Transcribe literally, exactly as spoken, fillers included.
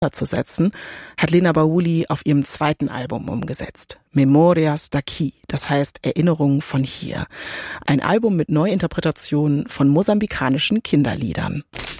zu setzen, hat Lena Bauli auf ihrem zweiten Album umgesetzt. Memorias daqui, das heißt Erinnerungen von hier. Ein Album mit Neuinterpretationen von mosambikanischen Kinderliedern.